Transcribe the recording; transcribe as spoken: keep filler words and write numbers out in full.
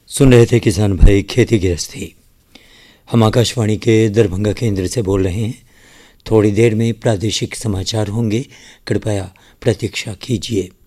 सुन रहे थे किसान भाई खेती गृहस्थी। हम आकाशवाणी के दरभंगा केंद्र से बोल रहे हैं। थोड़ी देर में प्रादेशिक समाचार होंगे, कृपया प्रतीक्षा कीजिए।